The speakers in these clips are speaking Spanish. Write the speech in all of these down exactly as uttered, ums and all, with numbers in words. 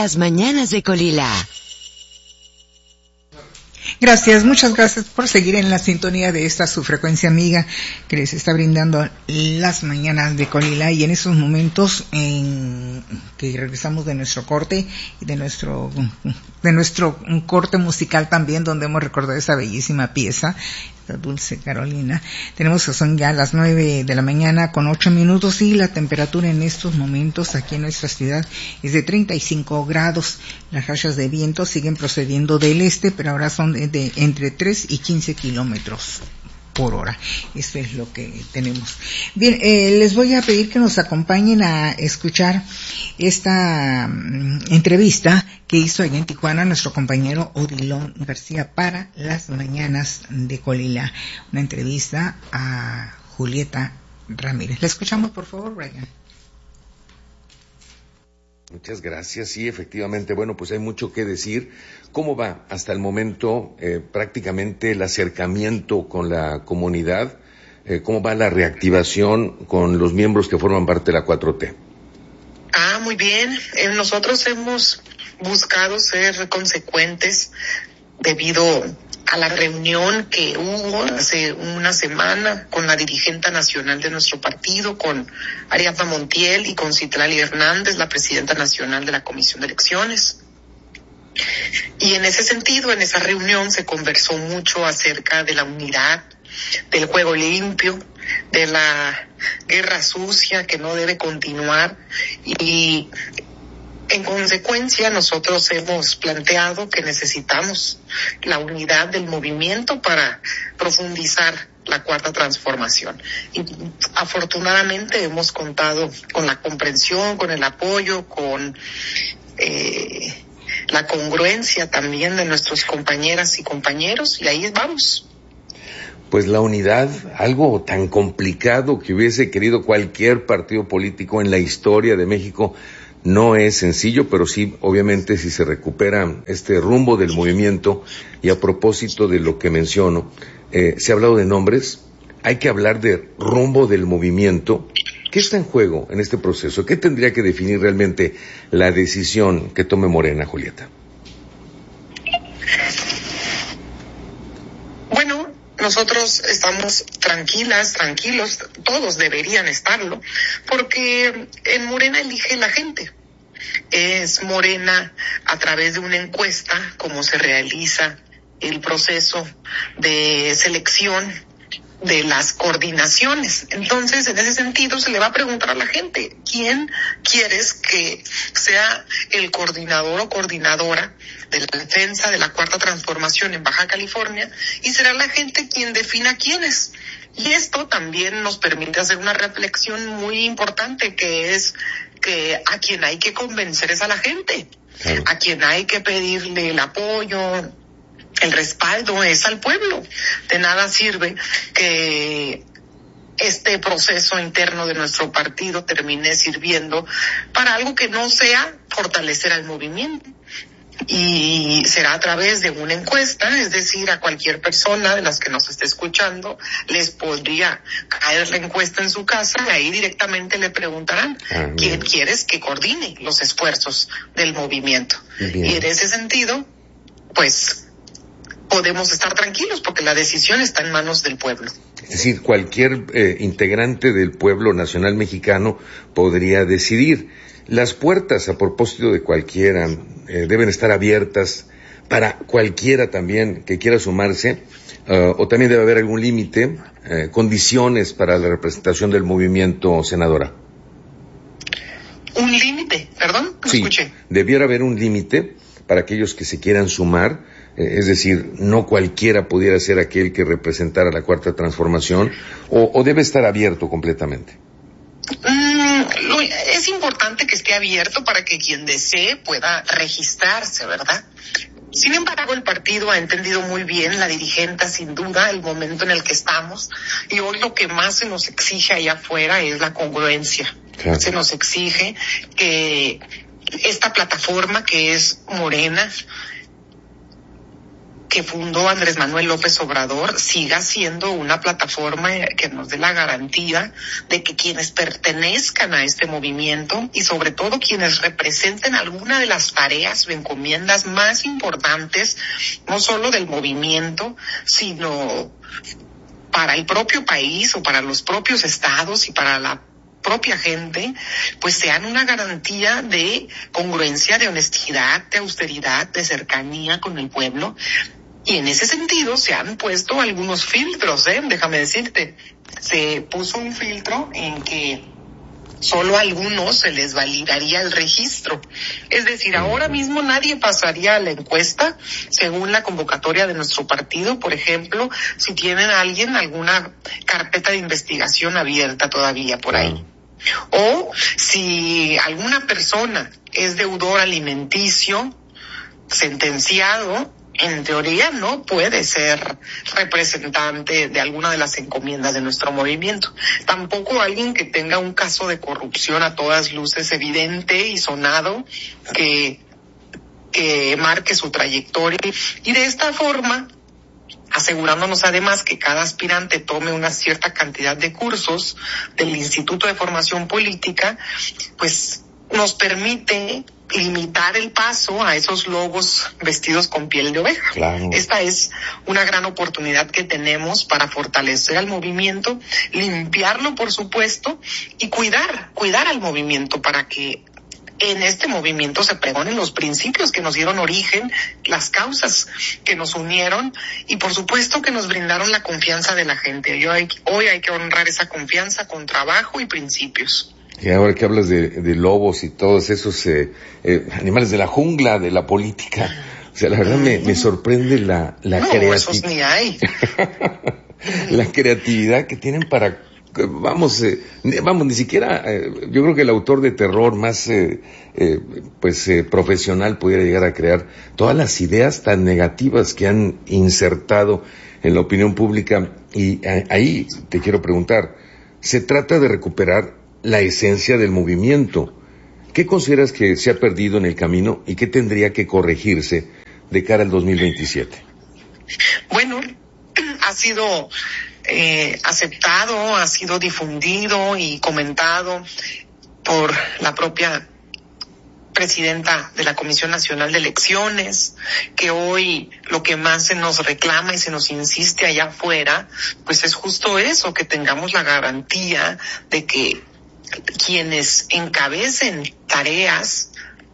Las mañanas de Colila. Gracias, muchas gracias por seguir en la sintonía de esta su frecuencia amiga que les está brindando las mañanas de Colila, y en esos momentos en que regresamos de nuestro corte y de nuestro de nuestro un corte musical también, donde hemos recordado esa bellísima pieza, la Dulce Carolina. Tenemos que son ya las nueve de la mañana con ocho minutos y la temperatura en estos momentos aquí en nuestra ciudad es de treinta y cinco grados. Las rachas de viento siguen procediendo del este, pero ahora son de, de entre tres y quince kilómetros por hora. Esto es lo que tenemos. Bien, eh, les voy a pedir que nos acompañen a escuchar esta um, entrevista que hizo allá en Tijuana nuestro compañero Odilon García para Las Mañanas de Colila. Una entrevista a Julieta Ramírez. La escuchamos, por favor, Brian. Muchas gracias. Sí, efectivamente, bueno, pues hay mucho que decir. ¿Cómo va hasta el momento eh, prácticamente el acercamiento con la comunidad? Eh, ¿Cómo va la reactivación con los miembros que forman parte de la cuatro T? Ah, muy bien. Eh, nosotros hemos buscado ser consecuentes debido a la reunión que hubo hace una semana con la dirigente nacional de nuestro partido, con Ariadna Montiel y con Citlali Hernández, la presidenta nacional de la Comisión de Elecciones. Y en ese sentido, en esa reunión se conversó mucho acerca de la unidad, del juego limpio, de la guerra sucia que no debe continuar, y en consecuencia nosotros hemos planteado que necesitamos la unidad del movimiento para profundizar la cuarta transformación. Y afortunadamente hemos contado con la comprensión, con el apoyo, con eh, la congruencia también de nuestros compañeras y compañeros, y ahí vamos. Pues la unidad, algo tan complicado que hubiese querido cualquier partido político en la historia de México, no es sencillo, pero sí, obviamente, si se recupera este rumbo del movimiento. Y a propósito de lo que menciono, eh, se ha hablado de nombres, hay que hablar de rumbo del movimiento. ¿Qué está en juego en este proceso? ¿Qué tendría que definir realmente la decisión que tome Morena, Julieta? Bueno, nosotros estamos tranquilas, tranquilos, todos deberían estarlo, porque en Morena elige la gente. Es Morena a través de una encuesta como se realiza el proceso de selección de las coordinaciones. Entonces, en ese sentido, se le va a preguntar a la gente, ¿quién quieres que sea el coordinador o coordinadora de la defensa de la cuarta transformación en Baja California? Y será la gente quien defina quiénes. Y esto también nos permite hacer una reflexión muy importante, que es que a quien hay que convencer es a la gente, sí. A quien hay que pedirle el apoyo, el respaldo es al pueblo. De nada sirve que este proceso interno de nuestro partido termine sirviendo para algo que no sea fortalecer al movimiento. Y será a través de una encuesta, es decir, a cualquier persona de las que nos esté escuchando les podría caer la encuesta en su casa y ahí directamente le preguntarán ah, quién quieres que coordine los esfuerzos del movimiento. Bien. Y en ese sentido, pues podemos estar tranquilos porque la decisión está en manos del pueblo. Es decir, cualquier eh, integrante del pueblo nacional mexicano podría decidir. Las puertas, a propósito de cualquiera, eh, deben estar abiertas para cualquiera también que quiera sumarse, uh, o también debe haber algún límite, eh, condiciones para la representación del movimiento, senadora. ¿Un límite? Perdón, no sí, escuché. Debiera haber un límite para aquellos que se quieran sumar, eh, es decir, no cualquiera pudiera ser aquel que representara la cuarta transformación, o, o debe estar abierto completamente. Mm, lo, es importante que esté abierto para que quien desee pueda registrarse, ¿verdad? Sin embargo, el partido ha entendido muy bien, la dirigente sin duda, el momento en el que estamos, y hoy lo que más se nos exige allá afuera es la congruencia. Claro. Se nos exige que esta plataforma que es Morena, que fundó Andrés Manuel López Obrador siga siendo una plataforma que nos dé la garantía de que quienes pertenezcan a este movimiento y sobre todo quienes representen alguna de las tareas o encomiendas más importantes, no solo del movimiento, sino para el propio país o para los propios estados y para la propia gente, pues sean una garantía de congruencia, de honestidad, de austeridad, de cercanía con el pueblo. Y en ese sentido se han puesto algunos filtros, ¿eh? Déjame decirte, se puso un filtro en que solo a algunos se les validaría el registro. Es decir, ahora mismo nadie pasaría a la encuesta según la convocatoria de nuestro partido, por ejemplo, si tienen a alguien alguna carpeta de investigación abierta todavía por ahí. O si alguna persona es deudor alimenticio, sentenciado, en teoría no puede ser representante de alguna de las encomiendas de nuestro movimiento. Tampoco alguien que tenga un caso de corrupción a todas luces evidente y sonado que, que marque su trayectoria. Y de esta forma, asegurándonos además que cada aspirante tome una cierta cantidad de cursos del Instituto de Formación Política, pues nos permite limitar el paso a esos lobos vestidos con piel de oveja. Claro. Esta es una gran oportunidad que tenemos para fortalecer al movimiento, limpiarlo por supuesto, y cuidar, cuidar al movimiento para que en este movimiento se pregonen los principios que nos dieron origen, las causas que nos unieron y por supuesto que nos brindaron la confianza de la gente. Y hoy, hoy hay que honrar esa confianza con trabajo y principios. Y ahora que hablas de, de lobos y todos esos eh, eh, animales de la jungla, de la política, o sea, la verdad me, me sorprende la, la no, creatividad. Esos ni hay. La creatividad que tienen para, vamos, eh, vamos, ni siquiera, eh, yo creo que el autor de terror más, eh, eh, pues, eh, profesional pudiera llegar a crear todas las ideas tan negativas que han insertado en la opinión pública. Y eh, ahí te quiero preguntar, se trata de recuperar la esencia del movimiento. ¿Qué consideras que se ha perdido en el camino y qué tendría que corregirse de cara al dos mil veintisiete? Bueno, ha sido eh, aceptado, ha sido difundido y comentado por la propia presidenta de la Comisión Nacional de Elecciones, que hoy lo que más se nos reclama y se nos insiste allá afuera, pues es justo eso, que tengamos la garantía de que quienes encabecen tareas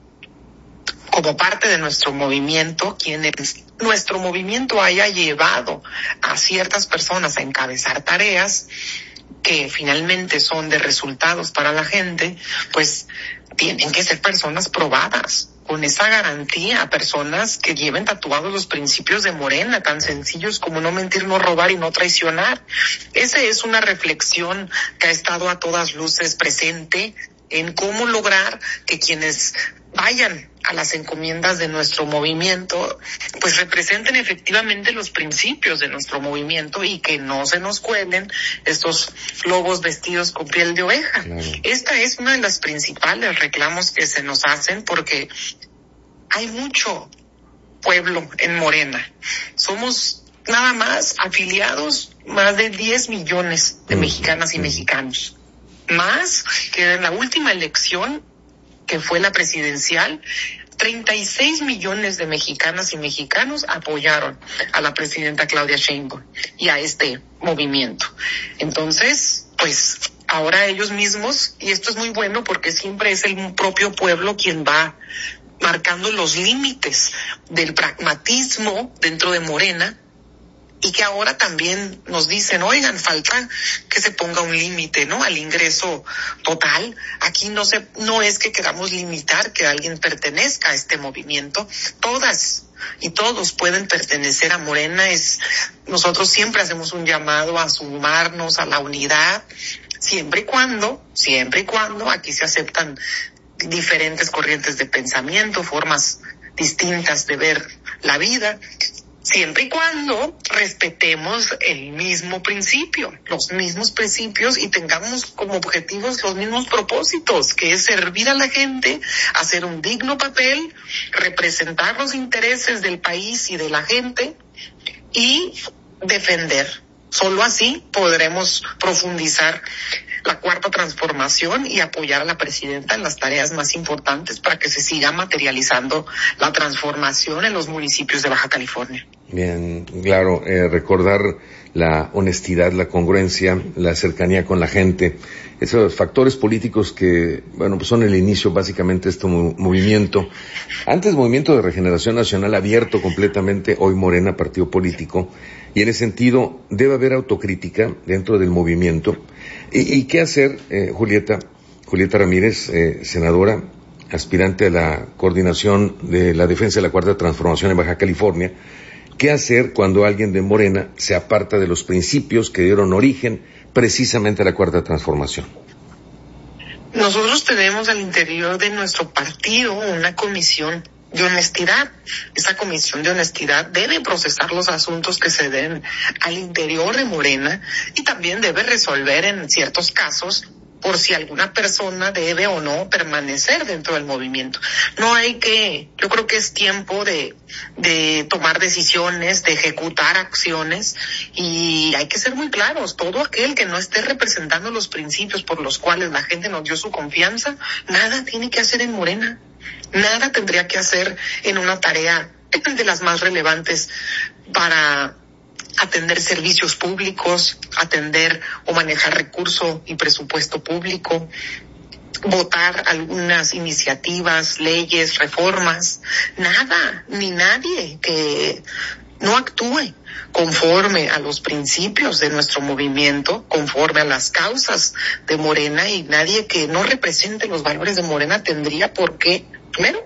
como parte de nuestro movimiento, quienes nuestro movimiento haya llevado a ciertas personas a encabezar tareas que finalmente son de resultados para la gente, pues tienen que ser personas probadas, con esa garantía, personas que lleven tatuados los principios de Morena, tan sencillos como no mentir, no robar y no traicionar. Esa es una reflexión que ha estado a todas luces presente en cómo lograr que quienes vayan a las encomiendas de nuestro movimiento, pues representen efectivamente los principios de nuestro movimiento y que no se nos cuelen estos lobos vestidos con piel de oveja. Claro. Esta es una de las principales reclamos que se nos hacen porque hay mucho pueblo en Morena. Somos nada más afiliados más de diez millones de mexicanas y mexicanos. Más que en la última elección, que fue la presidencial, treinta y seis millones de mexicanas y mexicanos apoyaron a la presidenta Claudia Sheinbaum y a este movimiento. Entonces, pues ahora ellos mismos, y esto es muy bueno porque siempre es el propio pueblo quien va marcando los límites del pragmatismo dentro de Morena, y que ahora también nos dicen, oigan, falta que se ponga un límite, ¿no?, al ingreso total. Aquí no se, no es que queramos limitar que alguien pertenezca a este movimiento. Todas y todos pueden pertenecer a Morena. Es, nosotros siempre hacemos un llamado a sumarnos a la unidad, siempre y cuando, siempre y cuando aquí se aceptan diferentes corrientes de pensamiento, formas distintas de ver la vida. siempre y cuando respetemos el mismo principio, los mismos principios y tengamos como objetivos los mismos propósitos, que es servir a la gente, hacer un digno papel, representar los intereses del país y de la gente y defender. Solo así podremos profundizar la cuarta transformación y apoyar a la presidenta en las tareas más importantes para que se siga materializando la transformación en los municipios de Baja California. Bien, claro, eh, recordar la honestidad, la congruencia, la cercanía con la gente, esos factores políticos que, bueno, pues son el inicio básicamente de este mo- movimiento. Antes Movimiento de Regeneración Nacional abierto completamente, hoy Morena, partido político, y en ese sentido debe haber autocrítica dentro del movimiento. ¿Y, y qué hacer, eh, Julieta? Julieta Ramírez, eh, senadora, aspirante a la coordinación de la defensa de la Cuarta Transformación en Baja California. ¿Qué hacer cuando alguien de Morena se aparta de los principios que dieron origen precisamente a la Cuarta Transformación? Nosotros tenemos al interior de nuestro partido una comisión de honestidad. Esa comisión de honestidad debe procesar los asuntos que se den al interior de Morena y también debe resolver en ciertos casos por si alguna persona debe o no permanecer dentro del movimiento. No hay que, yo creo que es tiempo de, de tomar decisiones, de ejecutar acciones, y hay que ser muy claros. Todo aquel que no esté representando los principios por los cuales la gente nos dio su confianza, nada tiene que hacer en Morena. Nada tendría que hacer en una tarea de las más relevantes para atender servicios públicos, atender o manejar recurso y presupuesto público, votar algunas iniciativas, leyes, reformas. Nada, ni nadie que no actúe conforme a los principios de nuestro movimiento, conforme a las causas de Morena, y nadie que no represente los valores de Morena tendría por qué, primero,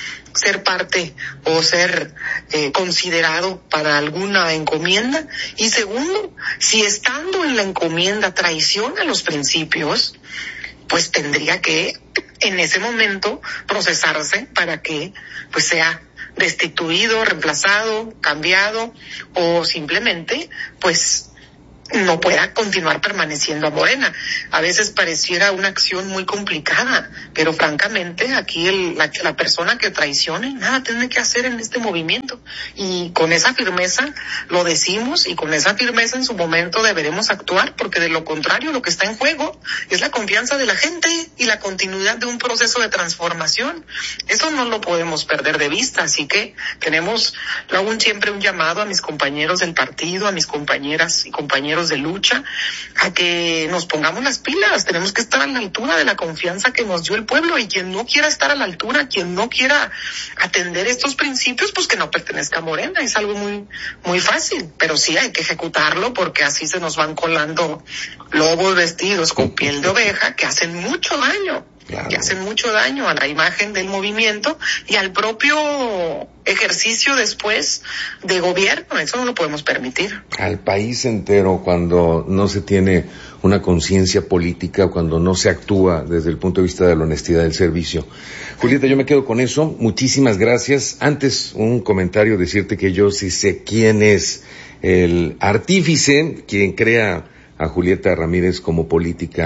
ser parte o ser eh, considerado para alguna encomienda, y segundo, si estando en la encomienda traiciona los principios, pues tendría que en ese momento procesarse para que pues sea destituido, reemplazado, cambiado, o simplemente pues no pueda continuar permaneciendo a Morena. A veces pareciera una acción muy complicada, pero francamente aquí el, la, la persona que traicione nada tiene que hacer en este movimiento, y con esa firmeza lo decimos, y con esa firmeza en su momento deberemos actuar, porque de lo contrario lo que está en juego es la confianza de la gente y la continuidad de un proceso de transformación. Eso no lo podemos perder de vista, así que tenemos aún siempre un llamado a mis compañeros del partido, a mis compañeras y compañeros de lucha, a que nos pongamos las pilas. Tenemos que estar a la altura de la confianza que nos dio el pueblo, y quien no quiera estar a la altura, quien no quiera atender estos principios, pues que no pertenezca a Morena. Es algo muy muy fácil, pero sí hay que ejecutarlo, porque así se nos van colando lobos vestidos con piel de oveja que hacen mucho daño. Claro. Que hacen mucho daño a la imagen del movimiento y al propio ejercicio después de gobierno. Eso no lo podemos permitir. Al país entero, cuando no se tiene una conciencia política, cuando no se actúa desde el punto de vista de la honestidad del servicio. Julieta, yo me quedo con eso. Muchísimas gracias. Antes, un comentario, decirte que yo sí sé quién es el artífice, quien crea a Julieta Ramírez como política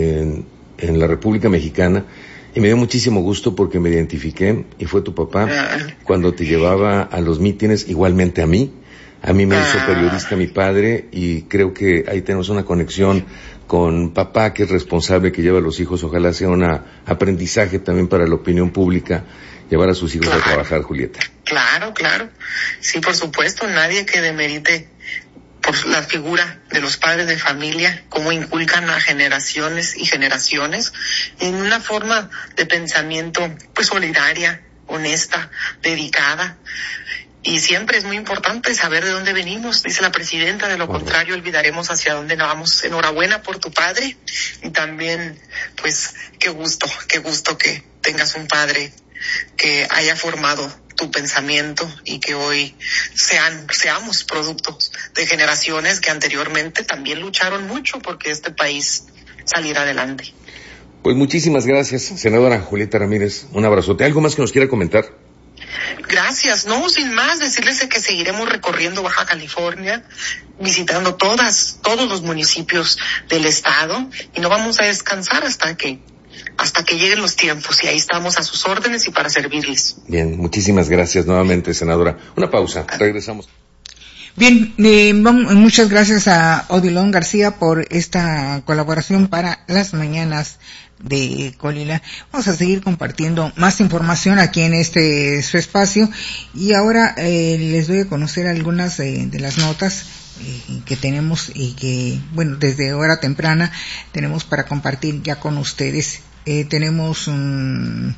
en en la República Mexicana, y me dio muchísimo gusto porque me identifiqué, y fue tu papá cuando te llevaba a los mítines, igualmente a mí. A mí me hizo periodista mi padre, y creo que ahí tenemos una conexión con papá, que es responsable, que lleva a los hijos. Ojalá sea un aprendizaje también para la opinión pública, llevar a sus hijos claro. a trabajar, Julieta. Claro, claro. Sí, por supuesto, nadie que demerite por la figura de los padres de familia, cómo inculcan a generaciones y generaciones en una forma de pensamiento pues solidaria, honesta, dedicada. Y siempre es muy importante saber de dónde venimos, dice la presidenta, de lo bueno. contrario olvidaremos hacia dónde vamos. Enhorabuena por tu padre, y también pues qué gusto, qué gusto que tengas un padre que haya formado tu pensamiento, y que hoy sean, seamos productos de generaciones que anteriormente también lucharon mucho porque este país saliera adelante. Pues muchísimas gracias, senadora Julieta Ramírez. Un abrazote. ¿Algo más que nos quiera comentar? Gracias. No, sin más, decirles que seguiremos recorriendo Baja California, visitando todas, todos los municipios del estado, y no vamos a descansar hasta que, hasta que lleguen los tiempos, y ahí estamos a sus órdenes y para servirles. Bien, muchísimas gracias nuevamente, senadora. Una pausa, regresamos. Bien, eh, vamos, muchas gracias a Odilon García por esta colaboración para las mañanas de Colila. Vamos a seguir compartiendo más información aquí en este su espacio, y ahora eh, les doy a conocer algunas eh, de las notas eh, que tenemos y que, bueno, desde hora temprana tenemos para compartir ya con ustedes. Eh, tenemos un...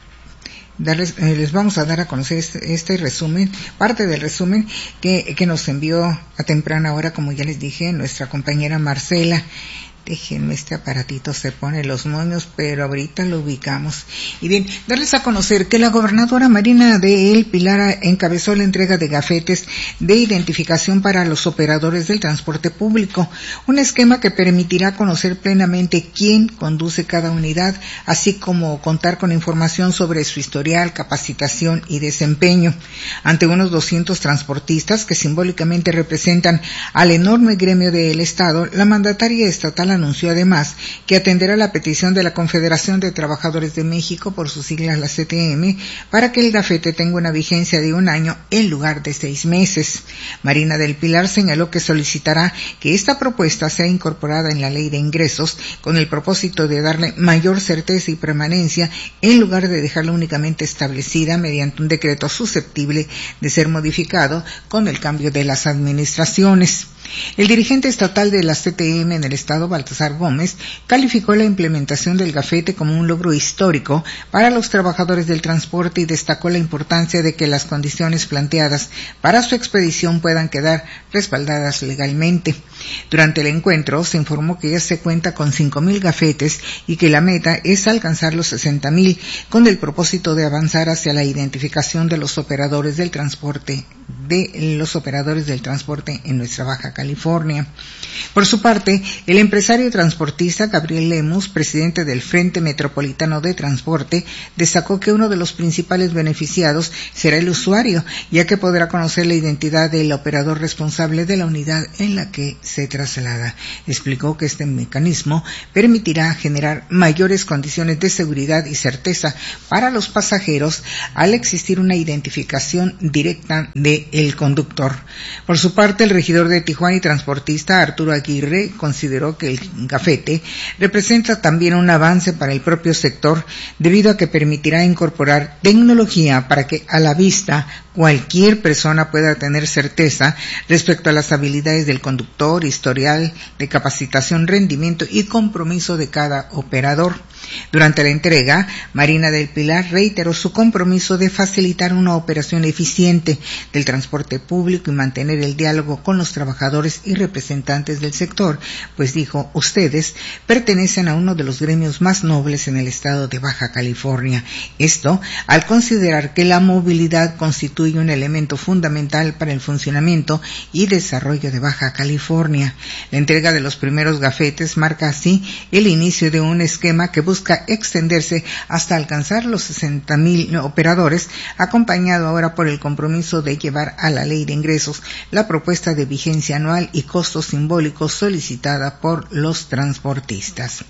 Darles, eh, les vamos a dar a conocer este, este resumen, parte del resumen que, que nos envió a temprana hora, como ya les dije, nuestra compañera Marcela. Déjenme, este aparatito se pone los moños, pero ahorita lo ubicamos. Y bien, darles a conocer que la gobernadora Marina del Pilar encabezó la entrega de gafetes de identificación para los operadores del transporte público, un esquema que permitirá conocer plenamente quién conduce cada unidad, así como contar con información sobre su historial, capacitación y desempeño. Ante unos doscientos transportistas que simbólicamente representan al enorme gremio del Estado, la mandataria estatal anunció además que atenderá la petición de la Confederación de Trabajadores de México, por sus siglas la C T M, para que el gafete tenga una vigencia de un año en lugar de seis meses. Marina del Pilar señaló que solicitará que esta propuesta sea incorporada en la Ley de Ingresos con el propósito de darle mayor certeza y permanencia, en lugar de dejarla únicamente establecida mediante un decreto susceptible de ser modificado con el cambio de las administraciones. El dirigente estatal de la C T M en el estado, Baltasar Gómez, calificó la implementación del gafete como un logro histórico para los trabajadores del transporte y destacó la importancia de que las condiciones planteadas para su expedición puedan quedar respaldadas legalmente. Durante el encuentro se informó que ya se cuenta con cinco mil gafetes y que la meta es alcanzar los sesenta mil, con el propósito de avanzar hacia la identificación de los operadores del transporte de los operadores del transporte en nuestra Baja California. Por su parte, el empresario transportista Gabriel Lemus, presidente del Frente Metropolitano de Transporte, destacó que uno de los principales beneficiados será el usuario, ya que podrá conocer la identidad del operador responsable de la unidad en la que se traslada. Explicó que este mecanismo permitirá generar mayores condiciones de seguridad y certeza para los pasajeros al existir una identificación directa de el conductor. Por su parte, el regidor de Tijuana y transportista Arturo Aguirre consideró que el gafete representa también un avance para el propio sector, debido a que permitirá incorporar tecnología para que a la vista cualquier persona pueda tener certeza respecto a las habilidades del conductor, historial de capacitación, rendimiento y compromiso de cada operador. Durante la entrega, Marina del Pilar reiteró su compromiso de facilitar una operación eficiente del transporte público y mantener el diálogo con los trabajadores y representantes del sector, pues dijo, ustedes pertenecen a uno de los gremios más nobles en el estado de Baja California. Esto al considerar que la movilidad constituye un elemento fundamental para el funcionamiento y desarrollo de Baja California. La entrega de los primeros gafetes marca así el inicio de un esquema que busca busca extenderse hasta alcanzar los sesenta mil operadores, acompañado ahora por el compromiso de llevar a la Ley de Ingresos la propuesta de vigencia anual y costos simbólicos solicitada por los transportistas.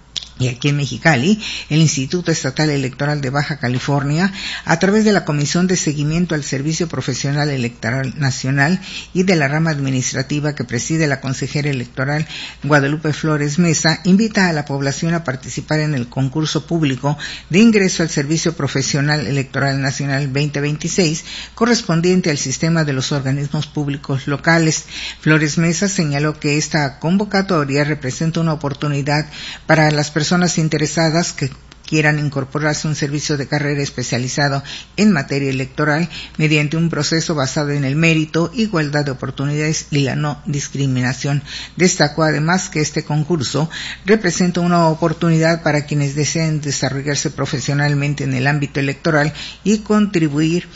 Y aquí en Mexicali, el Instituto Estatal Electoral de Baja California, a través de la Comisión de Seguimiento al Servicio Profesional Electoral Nacional y de la rama administrativa que preside la consejera electoral Guadalupe Flores Mesa, invita a la población a participar en el concurso público de ingreso al Servicio Profesional Electoral Nacional veinte veintiséis, correspondiente al sistema de los organismos públicos locales. Flores Mesa señaló que esta convocatoria representa una oportunidad para las personas personas interesadas que quieran incorporarse a un servicio de carrera especializado en materia electoral mediante un proceso basado en el mérito, igualdad de oportunidades y la no discriminación. Destacó además que este concurso representa una oportunidad para quienes deseen desarrollarse profesionalmente en el ámbito electoral y contribuir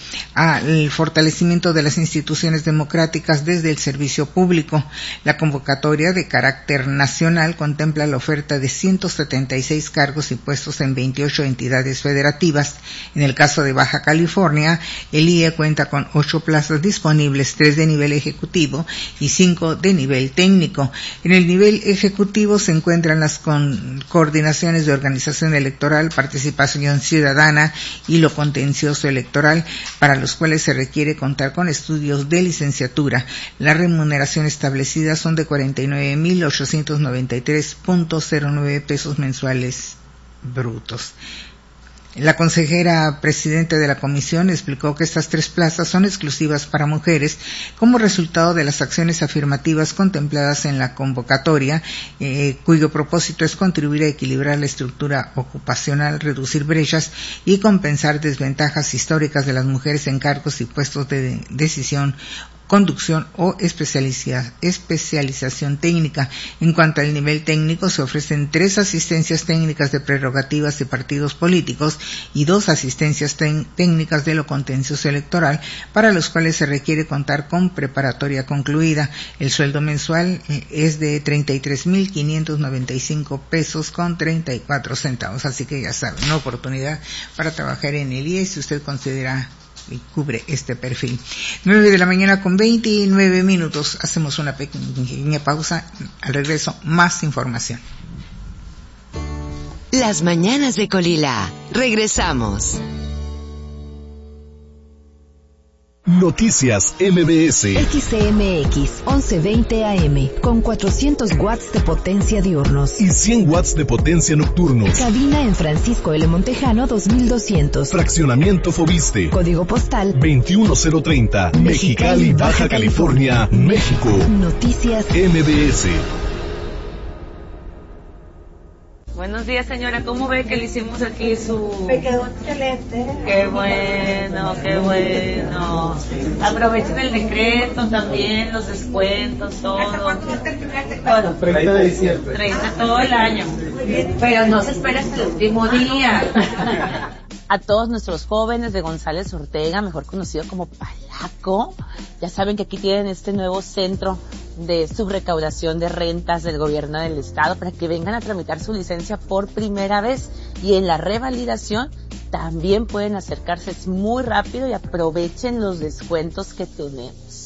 al fortalecimiento de las instituciones democráticas desde el servicio público. La convocatoria de carácter nacional contempla la oferta de ciento setenta y seis cargos y puestos en veintiocho entidades federativas. En el caso de Baja California, el I E cuenta con ocho plazas disponibles, tres de nivel ejecutivo y cinco de nivel técnico. En el nivel ejecutivo se encuentran las con coordinaciones de organización electoral, participación ciudadana y lo contencioso electoral, para los cuales se requiere contar con estudios de licenciatura. La remuneración establecida son de cuarenta y nueve mil ochocientos noventa y tres punto cero nueve pesos mensuales brutos. La consejera presidente de la comisión explicó que estas tres plazas son exclusivas para mujeres como resultado de las acciones afirmativas contempladas en la convocatoria, eh, cuyo propósito es contribuir a equilibrar la estructura ocupacional, reducir brechas y compensar desventajas históricas de las mujeres en cargos y puestos de decisión, conducción o especializa, especialización técnica. En cuanto al nivel técnico, se ofrecen tres asistencias técnicas de prerrogativas y partidos políticos y dos asistencias técnicas de lo contencioso electoral, para los cuales se requiere contar con preparatoria concluida. El sueldo mensual es de treinta y tres mil quinientos noventa y cinco pesos con treinta y cuatro centavos, así que ya saben, una oportunidad para trabajar en el I E si usted considera y cubre este perfil. Nueve de la mañana con veintinueve minutos. Hacemos una pequeña pausa. Al regreso, más información. Las mañanas de Colila. Regresamos. Noticias M B S. X C M X once veinte A M con cuatrocientos watts de potencia diurnos y cien watts de potencia nocturnos. Cabina en Francisco L. Montejano dos mil doscientos. Fraccionamiento Fobiste. Código postal veintiuno cero treinta. Mexicali, Baja California, México. Noticias M B S. Buenos días, señora. ¿Cómo ve que le hicimos aquí su...? Me quedó excelente. Qué bueno, qué bueno. Aprovechen el decreto también, los descuentos, todo. Todo. treinta de diciembre. treinta todo el año. Pero no se espera hasta el último día. A todos nuestros jóvenes de González Ortega, mejor conocido como Palaco, ya saben que aquí tienen este nuevo centro de subrecaudación de rentas del gobierno del estado para que vengan a tramitar su licencia por primera vez, y en la revalidación también pueden acercarse, es muy rápido, y aprovechen los descuentos que tenemos.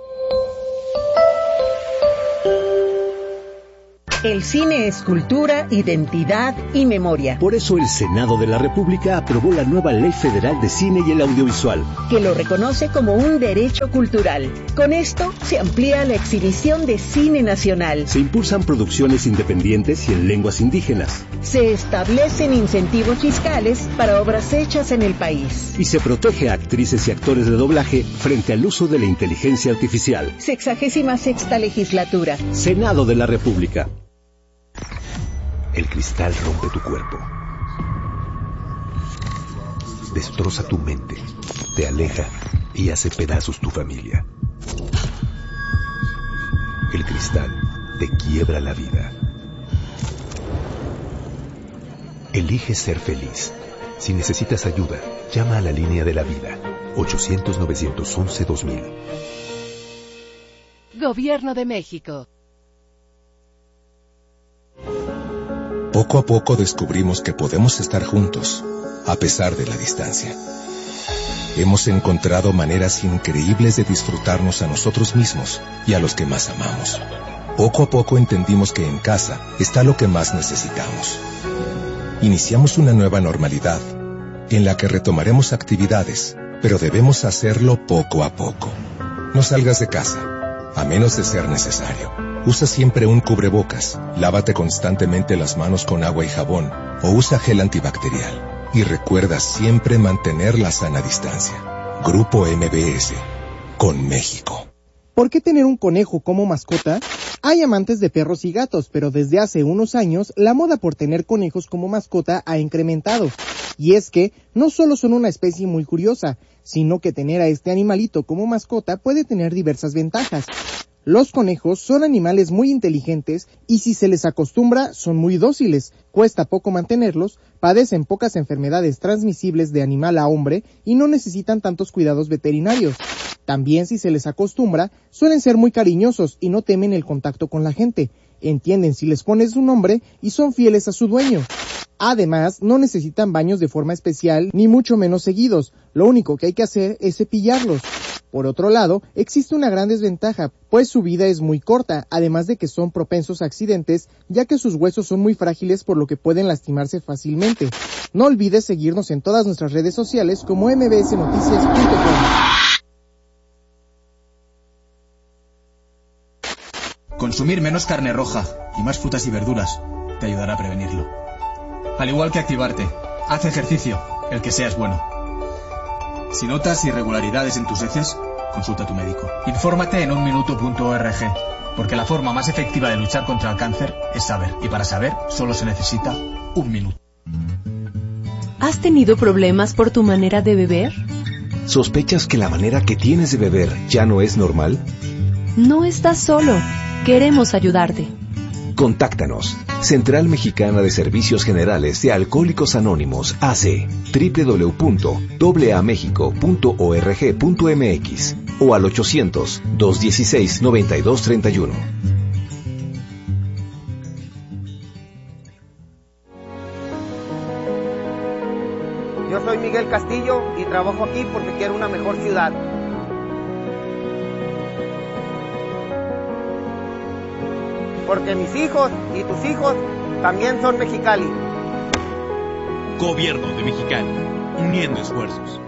El cine es cultura, identidad y memoria. Por eso el Senado de la República aprobó la nueva Ley Federal de Cine y el Audiovisual, que lo reconoce como un derecho cultural. Con esto se amplía la exhibición de cine nacional. Se impulsan producciones independientes y en lenguas indígenas. Se establecen incentivos fiscales para obras hechas en el país. Y se protege a actrices y actores de doblaje frente al uso de la inteligencia artificial. Sexagésima sexta legislatura. Senado de la República. El cristal rompe tu cuerpo, destroza tu mente, te aleja y hace pedazos tu familia. El cristal te quiebra la vida. Elige ser feliz. Si necesitas ayuda, llama a la línea de la vida, ochocientos nueve once dos mil. Gobierno de México. Poco a poco descubrimos que podemos estar juntos, a pesar de la distancia. Hemos encontrado maneras increíbles de disfrutarnos a nosotros mismos y a los que más amamos. Poco a poco entendimos que en casa está lo que más necesitamos. Iniciamos una nueva normalidad, en la que retomaremos actividades, pero debemos hacerlo poco a poco. No salgas de casa, a menos de ser necesario. Usa siempre un cubrebocas, lávate constantemente las manos con agua y jabón, o usa gel antibacterial. Y recuerda siempre mantener la sana distancia. Grupo M B S, con México. ¿Por qué tener un conejo como mascota? Hay amantes de perros y gatos, pero desde hace unos años, la moda por tener conejos como mascota ha incrementado. Y es que, no solo son una especie muy curiosa, sino que tener a este animalito como mascota puede tener diversas ventajas. Los conejos son animales muy inteligentes y si se les acostumbra son muy dóciles, cuesta poco mantenerlos, padecen pocas enfermedades transmisibles de animal a hombre y no necesitan tantos cuidados veterinarios. También si se les acostumbra, suelen ser muy cariñosos y no temen el contacto con la gente, entienden si les pones un nombre y son fieles a su dueño. Además, no necesitan baños de forma especial, ni mucho menos seguidos. Lo único que hay que hacer es cepillarlos. Por otro lado, existe una gran desventaja, pues su vida es muy corta, además de que son propensos a accidentes, ya que sus huesos son muy frágiles por lo que pueden lastimarse fácilmente. No olvides seguirnos en todas nuestras redes sociales como m b s noticias punto com. Consumir menos carne roja y más frutas y verduras te ayudará a prevenirlo. Al igual que activarte, haz ejercicio, el que sea es bueno. Si notas irregularidades en tus heces, consulta a tu médico. Infórmate en un minuto punto org, porque la forma más efectiva de luchar contra el cáncer es saber, y para saber solo se necesita un minuto. ¿Has tenido problemas por tu manera de beber? ¿Sospechas que la manera que tienes de beber ya no es normal? No estás solo. Queremos ayudarte. Contáctanos. Central Mexicana de Servicios Generales de Alcohólicos Anónimos, A C, doble u doble u doble u punto a a mexico punto org punto m x o al ochocientos, dos dieciséis, noventa y dos treinta y uno. Yo soy Miguel Castillo y trabajo aquí porque quiero una mejor ciudad. Porque mis hijos y tus hijos también son Mexicali. Gobierno de Mexicali, uniendo esfuerzos.